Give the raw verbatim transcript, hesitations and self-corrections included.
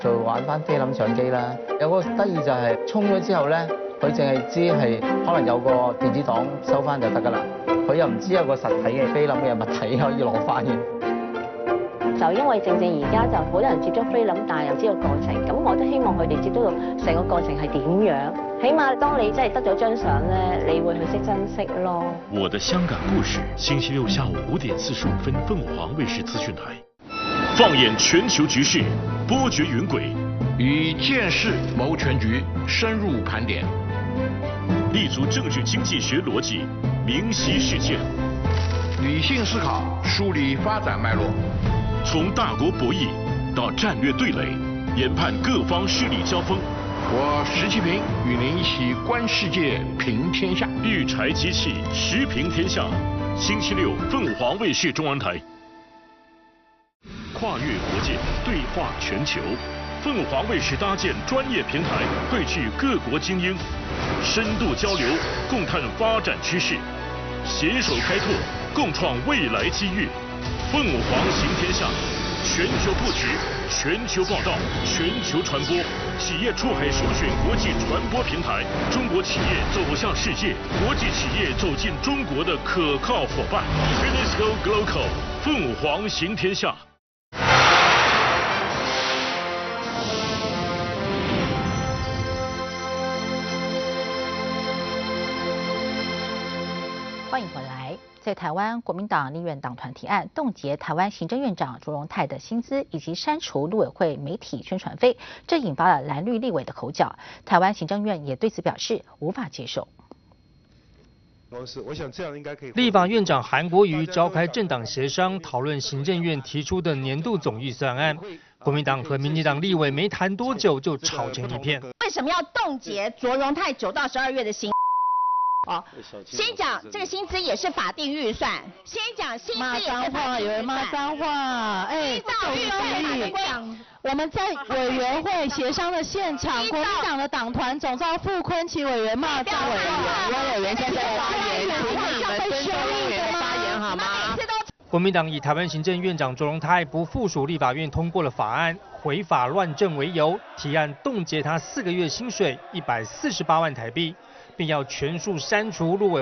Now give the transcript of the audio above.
就玩翻菲林相機啦，有個得意就係沖咗之後咧，佢淨係知係可能有個電子檔收翻就得㗎啦，佢又唔知有個實體嘅菲林嘅物體可以攞翻嘅。 就因為正正而家就好多人接觸菲林，但係又知道過程，咁我都希望佢哋接觸到成個過程係點樣，起碼當你真係得咗張相咧，你會去識珍惜咯。 我的香港故事，星期六下午五點四十五分，鳳凰衛視資訊台，放眼全球局勢，波谲雲軌， 以見識謀全局，深入盤點， 立足政治經濟學邏輯，明晰事件， 理性思考，梳理發展脈絡。 從大國博弈到戰略對壘，研判各方勢力交鋒。 我石其平與您一起觀世界，評天下。 御柴機器時評天下，星期六鳳凰衛視中文台。跨越國界，對話全球，鳳凰衛視搭建專業平台，匯聚各國精英，深度交流，共探發展趨勢，攜手開拓，共創未來機遇。鳳凰行天下，全球布局，全球報道，全球傳播，企業出海首選國際傳播平台，中國企業走向世界，國際企業走進中國的可靠夥伴。UNESCO Global， 鳳凰行天下。 欢迎回来。在台湾，国民党立院党团提案冻结台湾行政院长卓荣泰的薪资，以及删除陆委会媒体宣传费，这引发了蓝绿立委的口角。台湾行政院也对此表示无法接受。 我想这样应该可以。 立法院长韩国瑜召开政党协商，讨论行政院提出的年度总预算案。国民党和民进党立委没谈多久就吵成一片。 为什么要冻结卓荣泰九到十二月的薪？哦，先讲这个薪资也是法定预算，先讲薪资也是法定预算。骂脏话，有人骂脏话，哎，依照预算法讲， 我们在委员会协商的现场，国民党的党团总召傅昆萁委员骂脏委员，汪委员现在发言，请你们尊重委员发言好吗？ 国民党以台湾行政院长卓荣泰不附属立法院通过了法案，违法乱政为由，提案冻结他四个月薪水一百四十八万台币，并要全数删除陆委